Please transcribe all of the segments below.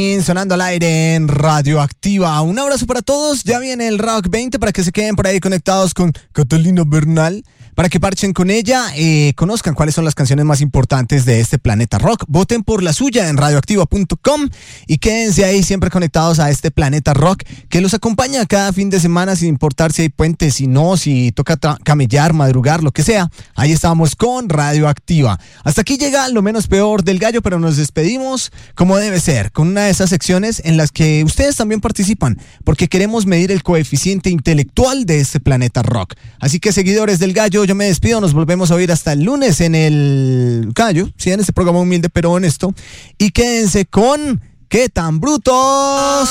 Sonando al aire en Radioactiva. Un abrazo para todos. Ya viene el Rock 20 para que se queden por ahí conectados con Catalina Bernal, para que parchen con ella, conozcan cuáles son las canciones más importantes de este planeta rock. Voten por la suya en radioactiva.com y quédense ahí siempre conectados a este planeta rock que los acompaña cada fin de semana sin importar si hay puentes, si no, si toca camellar, madrugar, lo que sea. Ahí estamos con Radioactiva. Hasta aquí llega lo menos peor del gallo, pero nos despedimos como debe ser, con una de esas secciones en las que ustedes también participan, porque queremos medir el coeficiente intelectual de este planeta rock. Así que, seguidores del gallo, yo me despido, nos volvemos a oír hasta el lunes en el gallo, sí, en este programa humilde pero honesto, y quédense con ¿Qué tan brutos?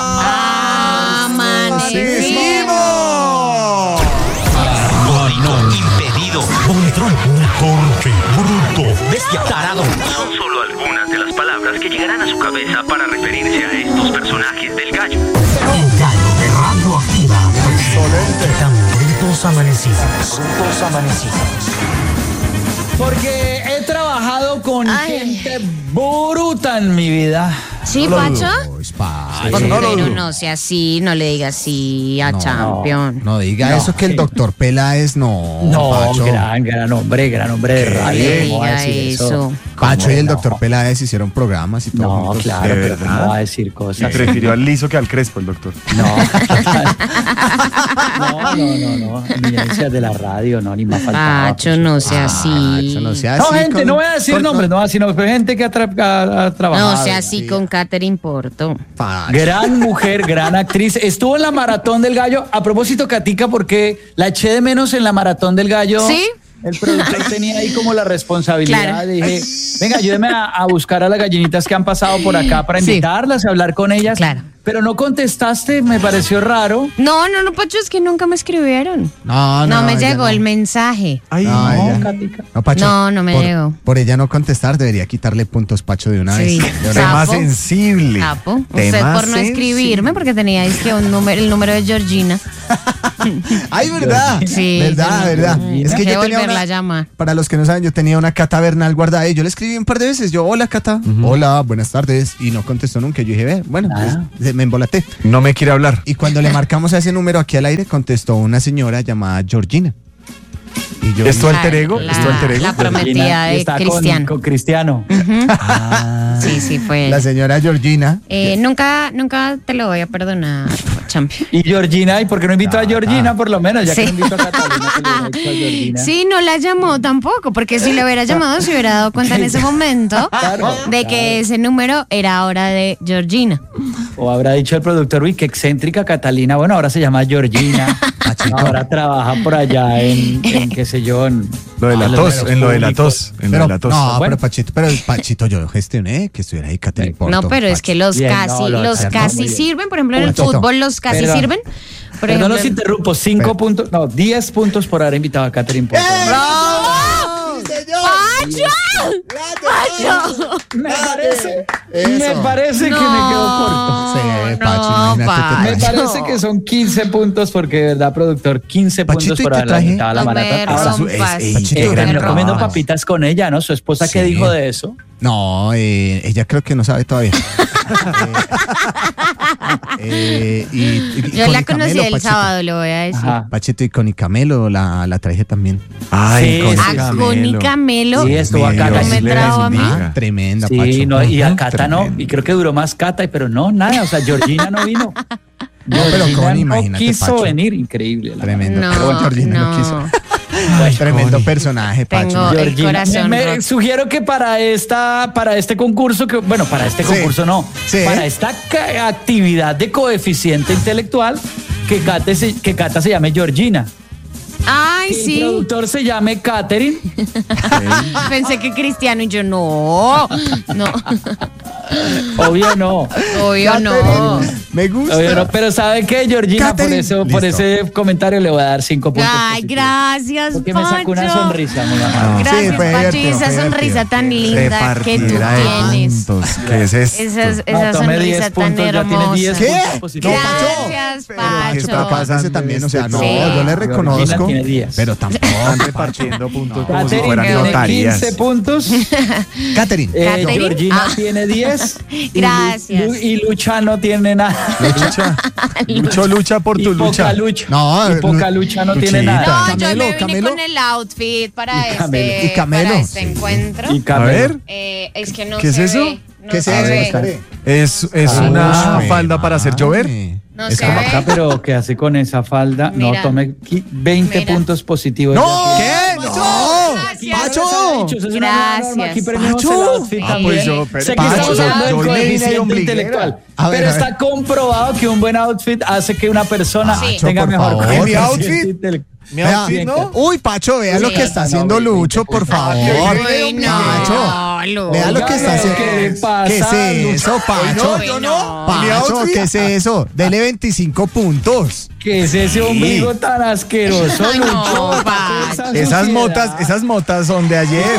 ¡Amanecimos! No, impedido. Control. Torpe, bruto. Bestia tarado. Son solo algunas de las palabras que llegarán a su cabeza para referirse a estos personajes del gallo. El gallo de Radioactiva. Excelente. Tan brutos amanecidos. Porque he trabajado con gente bruta en mi vida. ¿Sí, Pacho? Pero No sea así, no le diga así a Champion. No diga eso, que el doctor Peláez no. No, Pacho. gran hombre de No radio. le ¿Cómo va a diga decir eso. Pacho y el no? doctor Peláez hicieron programas y todo. No, juntos. claro, ¿De pero verdad? ¿cómo va a decir cosas? Se refirió al liso que al crespo, el doctor. No. No. Eminencias de la radio, no, ni más faltaba. Pacho, no sea así. Pacho, no sea No, así. gente, no voy a decir nombres, no, sino gente que ha trabajado. No sea así con Catherine Porto. Pacho. Gran mujer, gran actriz. Estuvo en la Maratón del Gallo. A propósito, Katica, porque la eché de menos en la Maratón del Gallo. ¿Sí? El productor tenía ahí como la responsabilidad. Claro. Dije, venga, ayúdeme a buscar a las gallinitas que han pasado por acá para Sí. invitarlas a hablar con ellas. Claro. Pero no contestaste, me pareció raro. No, Pacho, es que nunca me escribieron. No, No me ella llegó no. el mensaje. Ay, No, ella- Katica. No, Pacho, No me llegó. Por ella no contestar, debería quitarle puntos, Pacho, de una Sí. vez. De una tema Sapo. sensible. Capo. Usted Tema por no escribirme, porque tenía el número de Georgina. Ay, ¿verdad? Sí, verdad, sí, verdad. sí. Es que yo tenía volverla a llamar. para los que no saben, yo tenía una Cata Bernal guardada y yo le escribí un par de veces. Yo, hola, Cata. Hola, buenas tardes. Y no contestó nunca. Yo dije, ve, bueno, pues, me embolaté. No me quiere hablar. Y cuando le marcamos a ese número aquí al aire, contestó una señora llamada Georgina. Y yo, ¿Es tu alter ego? La- ¿Es tu alter ego? la prometida Y de está Cristiano. con Cristiano. Sí, fue. la señora Georgina. Nunca te lo voy a perdonar, Champion. Y Georgina, ¿y por qué no invito a Georgina por lo menos? Ya Sí. que no invito a Catalina, que le hubiera dicho a Georgina. Sí, no la llamó tampoco, porque si le hubiera llamado se hubiera dado cuenta en ese momento de que ese número era ahora de Georgina. O habrá dicho el productor, uy, qué excéntrica Catalina. Bueno, ahora se llama Georgina. Ahora trabaja por allá en qué sé yo, en Lo de la los tos, números en lo de la públicos. tos. En lo de la tos. No, Bueno. pero Pachito, yo gestioné que estuviera ahí Catherine Porto. No, pero es que los Bien, casi, no, lo los acertó casi muy bien. sirven. Por ejemplo, en el Pachito. fútbol los casi Perdón. sirven. Por Perdón, ejemplo, los interrumpo. 5 puntos, no, 10 puntos por haber invitado a Catherine Porto. ¡Bravo! ¡Sí, señor! ¡Pacho! Me parece que me quedo corto. Sí, No, Pacho, imagínate. Pacho. Me te traje. parece que son 15 puntos porque, de verdad, productor, 15 Pachito, puntos ¿y por te haber traje? invitado a la No me maratón. Ahora, rompas. Pachito, gran, me no comiendo rompas. papitas con ella, ¿no? Su esposa, ¿qué Sí. dijo de eso? No, ella creo que no sabe todavía. Yo con la Icamelo, conocí el Pachito. sábado, lo voy a decir. Ajá. Pachito, y con Icamelo la traje también. Ay, Sí, con sí. Camelo. Con Icamelo. Sí, estuvo acá. No me Dios trajo a mí. les bendiga. Tremenda, Sí, Pacho. no, y a Cata no, Tremendo. y creo que duró más Cata, pero no, nada, o sea, Georgina no vino. pero Georgina Connie, no imagínate, quiso Pacho. venir, increíble. la Tremendo. No, Pero bueno, Georgina no quiso. Tremendo Connie. personaje, Pacho. Tengo- verdad. el corazón me roto. sugiero que para este concurso, para este Sí. concurso no, Sí. para esta actividad de coeficiente intelectual, que Cata se llame Georgina. Ay, Que el sí. productor se llame Catherine. Pensé que Cristiano y yo no. Obvio no. Obvio no. Me gusta. Pero ¿sabe qué, Georgina? Catherine. Por Listo. ese comentario le voy a dar 5 puntos. Ay, positivos. gracias, Porque Pacho. me sacó una sonrisa, muy amable. Gracias, Sí, fue Pacho, y divertido, esa fue sonrisa divertido. tan linda que tú Repartidera de tienes. puntos. ¿Qué es esto? Esa Tome sonrisa 10 tan puntos, ya tiene 10 hermosa. ¿Qué? puntos positivos. No, Pacho. Gracias, Pero, ¿qué está Pacho. pasando? Ese también, o sea, no, Sí. yo le reconozco. Georgina tiene 10. Pero tampoco. Están repartiendo puntos como si Catherine fueran tiene notarías. 15 puntos. Catherine. Catherine. Georgina Ah. tiene 10. Gracias. Y Lucha no tiene nada. Lucha por tu Y poca lucha. lucha. No, y poca lucha no tiene Luchita. nada. No, yo Camelo, me vine Camelo. con el outfit para Camelo. Y Camelo. para este encuentro. Y A Camelo. ver, Es que no ¿Qué es se eso? ve. No ¿Qué se se ve. ve? es una falda para hacer llover. No Es se como ve. Acá, pero ¿qué hace con esa falda? Mira. No, tome 20 Mira. puntos positivos. ¡No! Ya tiene- ¿Qué? ¡No! Gracias. ¡Pacho! Eso es una nueva norma. Aquí premiamos Pacho. el outfit Ah, también. pues yo, pero- Sé que Pacho, estamos hablando del yo le coeficiente hice ombliguera. intelectual. A ver, Pero a ver. está comprobado que un buen outfit hace que una persona Sí. tenga Pacho, por mejor favor. coeficiente ¿Mi outfit? intelectual. Mi Vea, outfit, ¿no? Uy, Pacho, vea lo Sí. que está No, haciendo 20 Lucho, por puntos. favor. Uy, no, Pacho, Lu. vea lo que está Oiga, haciendo. ¿qué pasa, ¿Qué es eso, Lucho? Pacho? Uy, no. ¿Mi Pacho, outfit? ¿qué es eso? Dele 25 puntos. ¿Qué es ese ombligo tan asqueroso, Ay, no, Lucho? Pacho. Esas motas son de ayer.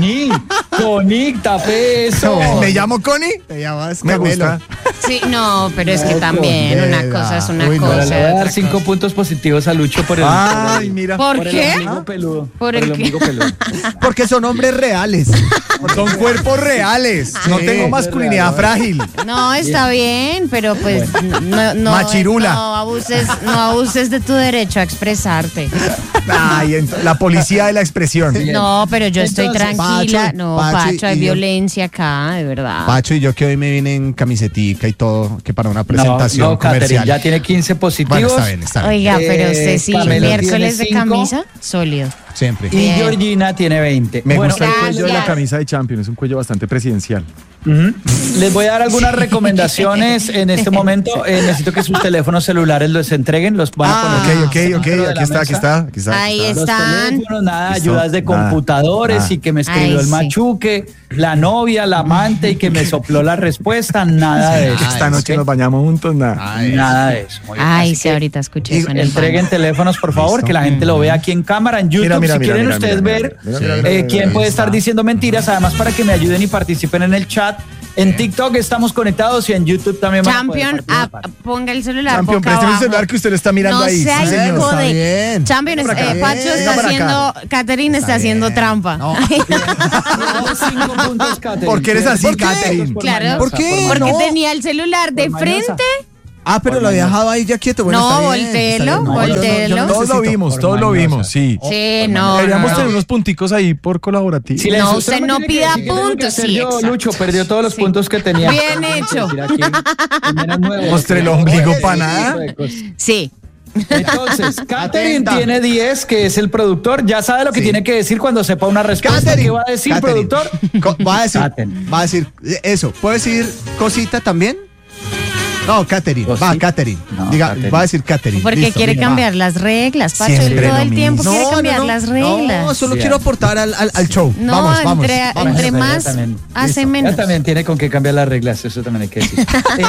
Coni, tape eso. ¿Me llamo Connie? Te llamas Me Camelo. gusta. Sí, no, pero es que también una cosa es una Uy, no. Ahora cosa. le voy a dar otra 5 cosa. puntos positivos a Lucho por el, Ay, mira. ¿Por por el qué? ombligo peludo. ¿Por el qué? ombligo peludo. Porque son hombres reales. Son cuerpos reales. No Sí. tengo masculinidad frágil. No, está bien, pero pues no, Machirula. no abuses de tu derecho a expresarte. Ay, la policía de la expresión. No, pero yo estoy Entonces, tranquila. Pacho, No, Pacho, Pacho, hay y yo- violencia acá, de verdad. Pacho y yo que hoy me vine en camisetica y todo, que para una presentación No, Catherine, comercial. ya tiene 15 positivos. Bueno, está bien, está bien. Oiga, pero usted sí, Camelo miércoles tiene de 5. camisa, sólido. Siempre. Y Bien. Georgina tiene 20. Me Bueno, gusta el cuello de la gracias. camisa de Champions. Es un cuello bastante presidencial. les voy a dar algunas recomendaciones en este momento. Necesito que sus teléfonos celulares los entreguen. Los van a poner Ok. en el centro de la Aquí está. Ahí Los están. teléfonos, nada, Listo. ayudas de Nada. computadores Nada. y que me escribió Ay, el sí. machuque, la novia, la amante y que me sopló la respuesta. Nada de eso. Esta noche nos bañamos juntos, nada. Ay, Nada de eso. Muy bien. Ay, Así sí, que ahorita escuché eso en el entreguen baño. teléfonos, por favor, Listo. que la gente lo vea aquí en cámara, en YouTube. Mira, si quieren mira, ustedes mira, ver mira, quién puede estar diciendo mentiras, además para que me ayuden y participen en el chat. En TikTok estamos conectados y en YouTube también van a poder Champion, participar. ponga el celular Champion, boca présteme el abajo. celular que usted lo está mirando No ahí. sea Sí, señor. hijo está de... bien. Champion, Venga para acá. Pacho Venga está para acá. haciendo... Catherine está haciendo bien. trampa. No. 5 puntos, Catherine. ¿Por qué eres así, ¿Por qué? Catherine? Claro. ¿Por qué? Porque No. tenía el celular de Por frente. mañosa. Ah, pero lo había dejado ahí ya quieto. Bueno, No, está bien, voltéelo, está bien. voltéelo. no Todos lo necesito. vimos, Por todos lo mañosa. vimos, sí. Sí, no, Deberíamos no, tener no. unos punticos ahí por colaborativo. Silencio, No, usted no tiene pida que- tengo que puntos, hacer sí, yo, exacto. Lucho perdió todos los Sí. puntos que tenía. Bien hecho. Mira aquí, en menos nueve. Mostré el ombligo para nada. Sí. Entonces, Catherine Atenta. tiene 10, que es el productor. Ya sabe lo que Sí. tiene que decir cuando sepa una respuesta. Catherine. ¿Qué va a decir, Catherine. productor? Va Catherine. a decir eso. ¿Puedo decir cosita también? No, Catherine. Va, Cosita. Catherine. No, Diga, Catherine. va a decir Catherine. Porque Listo, quiere va. cambiar las reglas, Pacho. Él Siempre todo lo el tiempo mismo. quiere cambiar las reglas. No, solo Sí, quiero ah. aportar al show. No, vamos, vamos. entre Bueno, ella más también. hace Ella menos. también tiene con qué cambiar las reglas, eso también hay que decir.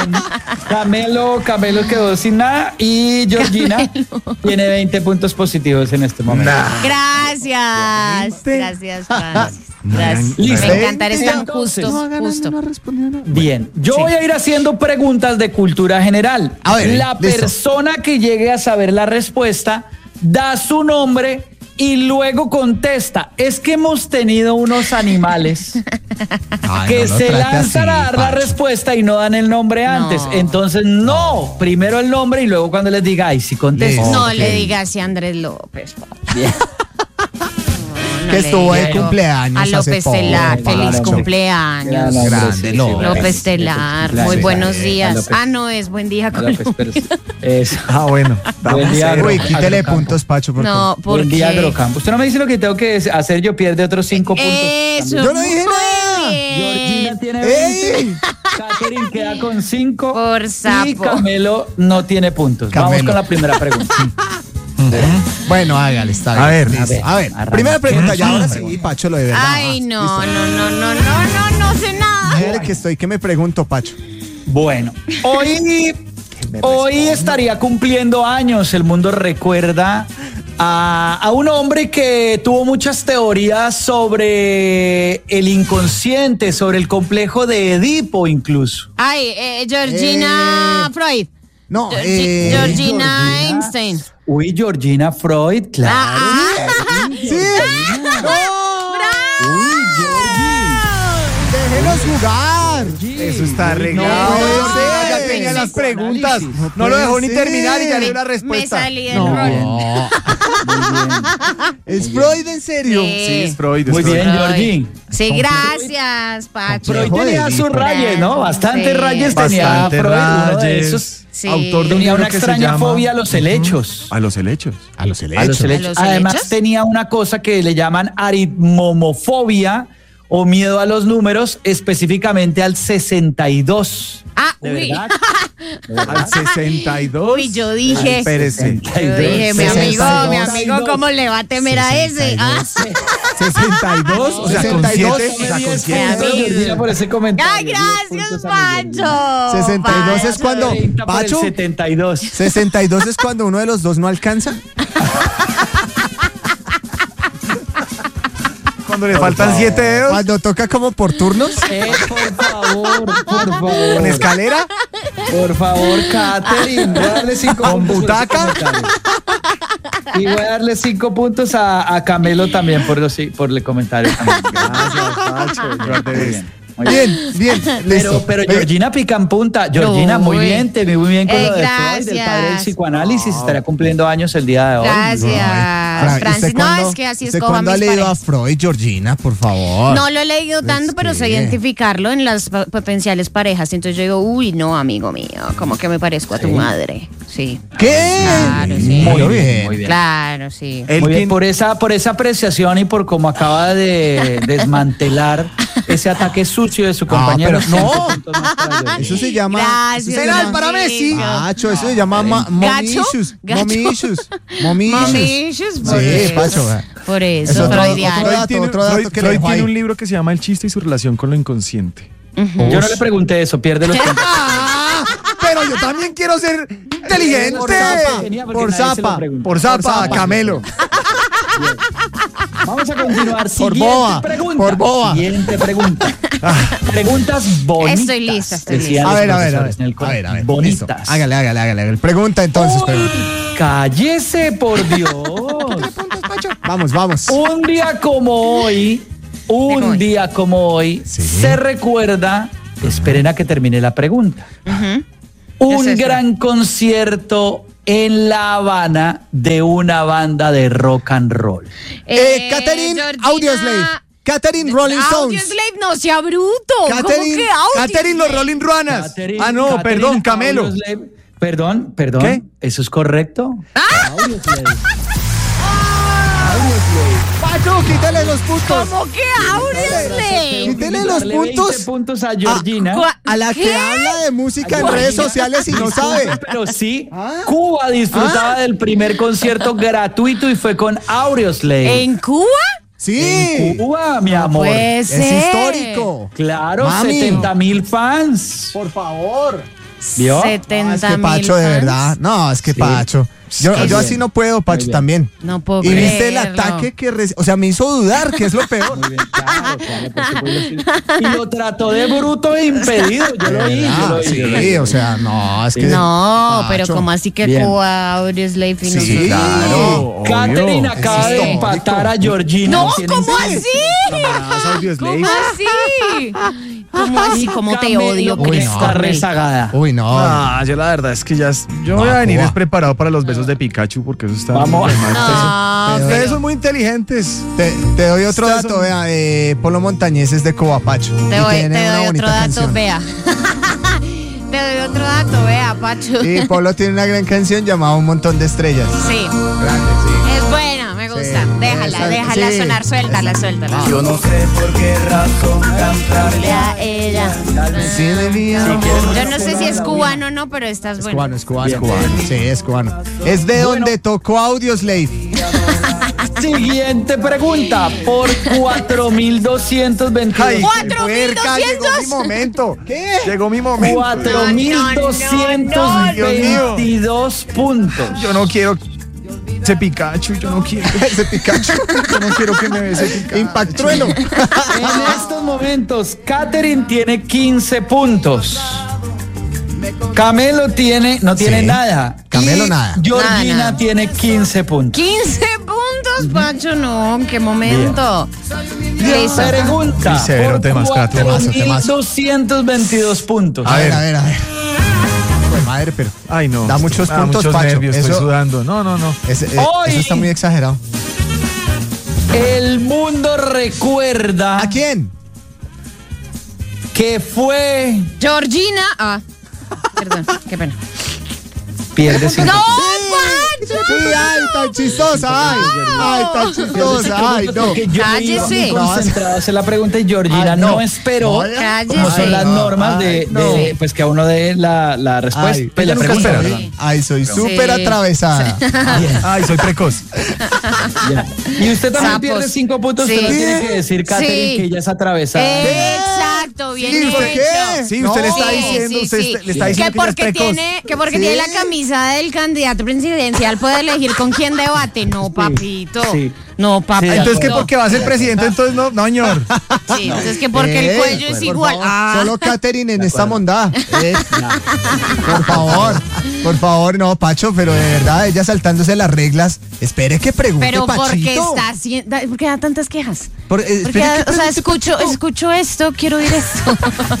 Camelo quedó sin nada y Georgina tiene 20 puntos positivos en este momento. Gracias. Gracias, Francis. Gracias. Listo. Me encanta, eres tan Entonces, justo. Bien, yo voy a ir haciendo preguntas de cultura general. A ver, la listo. persona que llegue a saber la respuesta da su nombre y luego contesta. Es que hemos tenido unos animales Ay, que no lo se trate lanzan así, a dar la Pacho. respuesta y no dan el nombre antes. Entonces, no, primero el nombre y luego cuando les diga, ay, si contesta. Listo. No Ok. le digas a Andrés López. Bien. No Que le estuvo de digas. cumpleaños A hace López poco, Telar, Pacho. feliz Gran cumpleaños. hombre, Grande, López. López Telar, muy Sí, buenos sí, días. López. Ah, no, es buen día, A López, Colombia. pero sí. Eso. Ah, bueno. Buen día, cero. Uy, Agrocampo. quítele puntos, Pacho, por No, Buen porque... día, Agrocampo. Usted no me dice lo que tengo que hacer, yo pierde otros 5 puntos. Eso, Yo no dije muy nada. bien. Georgina tiene 20. ¡Ey! Catherine queda con 5. Por Y sapo. Camelo no tiene puntos. Vamos Camelo. con la primera pregunta. Bueno, hágale, está bien. A ver, listo. A ver, arranca. primera pregunta, ya ahora sí, Pacho, lo de verdad. Ay, no, Listo. no sé nada. Mire que estoy, que me pregunto, Pacho. Bueno, hoy Hoy estaría cumpliendo años. El mundo recuerda a un hombre que tuvo muchas teorías sobre el inconsciente, sobre el complejo de Edipo incluso. Ay, Georgina Freud. No, Georgina Einstein. Uy, Georgina Freud, claro. sí. Déjenos jugar. Eso está arreglado. No, Ya tenía las preguntas. No No lo dejó ni puede terminar y ya ser. le dio la Me respuesta. salí del rol. ¿Es Freud en serio? Sí, es Freud. Muy bien, Georgie. Sí, gracias, Pacho. Freud Complejo de tenía sus Edipo. rayes, ¿no? Bastantes Sí. rayes tenía Bastante Freud, uno de rayes. esos. Sí. Autor de un Tenía libro una que se extraña llama- fobia a los helechos. A los helechos. A los A los helechos. helechos. ¿A los Además helechos? tenía una cosa que le llaman aritmomofobia o miedo a los números, específicamente al 62. Ah, ¿De uy. verdad? Al 62. Uy, yo dije. Espérese. Yo dije, mi 62. amigo, ¿cómo le va a temer a ese? Ah. 62. O sea, con 62. 7. O sea, con 7. amigo. Georgina, por ese comentario. Ay, 10 gracias, puntos a mi Georgina. Pancho. 62 es cuando, 30 por el Pacho, 72. 62 es cuando uno de los dos no alcanza. Cuando le faltan 7 dedos. Cuando toca como por turnos. Por favor, por Con favor. escalera. Por favor, Katherine. Voy a darle 5 Con puntos. por ese butaca. comentario. Y voy a darle 5 puntos a Camelo también por el comentario. También. Gracias, Pacho. You are the Muy best. bien. Muy bien. Bien, listo. Pero Georgina pica en punta. Georgina, No, muy uy. bien, te vi muy bien con lo de Freud, Gracias. del padre del psicoanálisis. Estaría cumpliendo años el día de hoy. Gracias, Francis. No, es que así ¿Usted escojo a cuándo ha mis leído a parejas. Freud, Georgina, por favor? No lo he leído tanto, pero sé que- identificarlo en las potenciales parejas. Entonces yo digo, uy, no, amigo mío, como que me parezco a tu madre. Sí. ¿Qué? Claro, sí. Muy bien. Muy bien. Claro, sí. Él Muy bien, tiene- por esa apreciación y por cómo acaba de desmantelar ese ataque sucio de su compañero. pero no. 5 puntos más para Georgina. Eso se llama. Gracias, eso se Penal llama- para Messi. Pacho, eso se llama mommy ¿Gacho? issues. ¿Gacho? Mommy issues. Mommy Mami issues. issues, por Sí, eso. Pacho. Por Es eso, otro- freudiano. otro dato que le Freud dejo tiene ahí. un libro que se llama El chiste y su relación con lo inconsciente. Yo no le pregunté eso, pierde los puntos. ¡Ah! Pero yo también quiero ser inteligente. Por zapa. Genial, porque Por nadie se lo zapa. pregunta. Por zapa, Camelo. Vamos a continuar. Por Siguiente boba, pregunta. por boba. Siguiente pregunta. Preguntas bonitas. Estoy lista, estoy decían A los ver, profesores en el colegio. a ver. Bonitas. Listo. Hágale. Pregunta entonces. pregunta. Cállese, por Dios. Vamos. Un día como hoy, Sí. se recuerda, esperen a que termine la pregunta, Ujú. un ¿Qué es eso? gran concierto en La Habana de una banda de rock and roll. Catherine Georgina- Audioslave. Catherine Rolling Stones. Audioslave, no sea bruto. ¿Cómo Catherine- que Audioslave? Catherine, los Rolling Ruanas. Catherine- Ah, no, Catherine perdón, Camelo. Audioslave. Perdón. ¿Qué? ¿Eso es correcto? Audioslave. Pacho, quítale los puntos. ¿Cómo que Audioslave? Quítele los Darle 20 puntos puntos a Georgina. a la que ¿Qué? habla de música en redes sociales y no sabe. Pero sí, Cuba disfrutaba del primer concierto gratuito y fue con Audioslave. ¿En Cuba? Sí. Cuba, mi amor. Puede Es ser. histórico. Claro, Mami. 70,000 fans. Por favor. ¿Vio? 70,000 Es que Pacho, de fans. verdad. No, es que Sí. Pacho. Yo Muy así bien. no puedo, Pacho, bien. también. No puedo Y viste el creerlo. ataque que o sea, me hizo dudar, que es lo peor. Muy bien, claro, por supuesto. Y lo trató de bruto e impedido. Yo lo vi, yo lo vi. yo lo vi. Sí, o sea, no, es que. No, Pacho. pero como así que Bien. Cuba, Audioslave y Sí, nosotros? claro. Catherine obvio. acaba Es de histórico. empatar a Georgina. No, ¿Tienen ¿cómo seis? así? Camaradas Audioslave. ¿Cómo así? ¿Cómo así? ¿Cómo te Camelo, odio, porque Uy, no. está Cristo Rey? rezagada. Uy, no. Ah, yo la verdad es que ya. Yo No, voy a venir Cuba. despreparado para los besos de Pikachu porque eso está. Vamos. No, Ustedes pero son muy inteligentes. Te doy otro Ustedes dato, son- vea. Polo Montañés es de Cuba, Pacho. te Y doy, tiene te una doy bonita otro dato, canción. vea. Te doy otro dato, vea, Pacho. Y Polo tiene una gran canción llamada Un Montón de Estrellas. Sí, Grande, sí. es buena, me gusta. esa- Déjala sí. sonar, suéltala. Yo no sé por qué razón cantarle Ya, ella. Sí, debía. Yo no sé si es cubano o no, pero estás Es bueno. cubano, es cubano. Sí, es cubano. Es de donde tocó Audioslave. Siguiente pregunta. Por 4.222. Ay, ¿4.200? puerca, llegó mi momento. ¿Qué? Llegó mi momento. 4.222 puntos. Yo no quiero ese Pikachu, yo no quiero ese Pikachu. Yo no quiero que me dé ese Pikachu. Impactrueno. En estos momentos, Katherine tiene 15 puntos. Camelo no tiene Sí. nada. Camelo Y nada. Georgina Nada. tiene 15 puntos. 15 puntos, Pacho, no, qué momento. Listo. Pregunta. Muy severo, por temas, temazo. 4.222 puntos. A ver. Pues madre, pero Ay, no. Da muchos Me da puntos, muchos Pacho. nervios, estoy Eso- sudando. No. eso Hoy- está muy exagerado. El mundo recuerda ¿A quién? que fue... Georgina. Perdón, qué pena. Pierde 5 ¡No, puntos. Pacho! Sí, ay, tan chistosa, ay, tan chistosa, ay, no. Porque yo Cállese. muy concentrado a hacer la pregunta y Georgina Ay, no. no. esperó Ay, cállese. como son las no, normas ay, no. pues que a uno dé la respuesta. Ay, Pues, la ella nunca pregunta, espera, ¿verdad? Sí. Ay, soy súper Sí. atravesada. Ay, soy precoz. Ya. Y usted también Sapos. pierde 5 puntos, Sí. usted no tiene que decir, Katherine, Sí. que ella es atravesada. Exacto, bien Sí, ¿por hecho. qué? Sí, usted le está Sí, diciendo, sí, usted sí. le está diciendo que que ella es porque precoz. tiene Sí. la camisa del candidato presidencial puede elegir con quién debate. No, papito. Sí. No, papito. Entonces, que porque va a ser presidente, entonces no, señor. Sí, entonces que porque el cuello es por igual. favor, solo Katherine en esta mondada. Por favor, no, Pacho, pero de verdad, ella saltándose las reglas. Espere que pregunte, Pero Pachito. porque está haciendo, porque da tantas quejas. Porque, espere que o sea, pregunte, Pachito. escucho esto, quiero oír esto.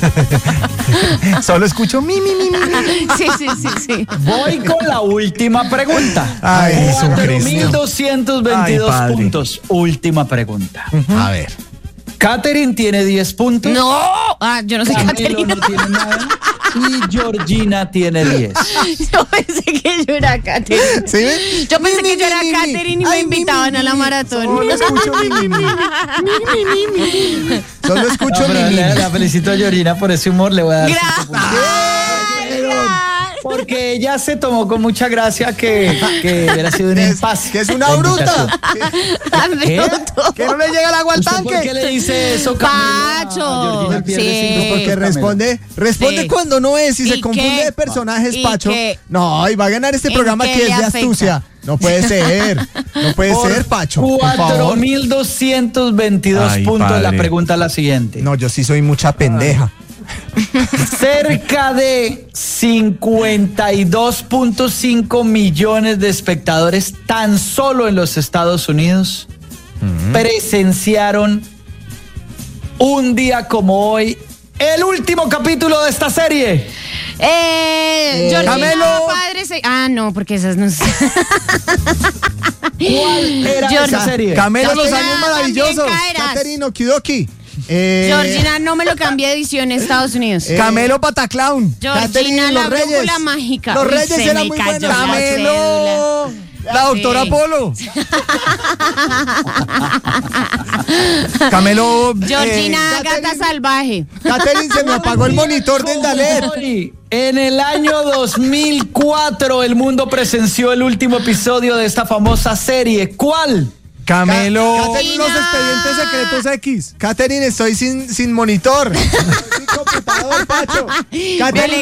Solo escucho mi. Sí. Voy con la última pregunta. Ay, Jesucristo. 4.222 Ay, padre. puntos. Última pregunta. A ver. Katherine tiene 10 puntos. No, yo no soy Camilo Caterina. no tiene nada. Y Georgina tiene 10. Yo pensé que yo era Caterina. ¿Sí ven? Yo pensé Mi, que yo era mi, Caterina y me Ay, invitaban a la maratón. Solo escucho mi. Solo escucho No, pero mi. la felicito a Georgina por ese humor. Le voy a dar 5 Gracias. puntos. Porque ella se tomó con mucha gracia que hubiera sido un impasse. Que es una de bruta. Bruto. Que no le llega el agua al ¿Usted por qué tanque. le dice eso, Camilo? Pacho. Georgina pierde Sí. 5 puntos, Porque Camilo. responde Sí. cuando no es y se ¿Y confunde qué? de personajes, ¿Y Pacho. qué? No, y va a ganar este ¿En programa qué que es le de afecta? astucia. No puede ser. No puede ser, Pacho. Por favor. 4.222 Ay, puntos. La padre. pregunta es la siguiente. No, yo sí soy mucha pendeja. Cerca de 52.5 millones de espectadores tan solo en los Estados Unidos presenciaron un día como hoy el último capítulo de esta serie. Georgina, Camelo. padre. No, porque esas no sé. ¿Cuál era Georgia. esa serie? Camelo, los Georgina, años maravillosos. también caerás. Caterino, Okidoki. Georgina, no me lo cambié de edición en Estados Unidos. Camelo Pataclown. Georgina, la brújula mágica. Los Uy, Reyes se eran me muy cayó buenos. la Camelo. La doctora Sí. Polo. Camelo. Georgina, Catherine. gata salvaje. Catherine, se me apagó el monitor del Dalet. Hoy, en el año 2004, el mundo presenció el último episodio de esta famosa serie. ¿Cuál? Camelo. Catherine, los expedientes secretos X. Catherine, estoy sin monitor. Sin computador, Pacho. Catherine,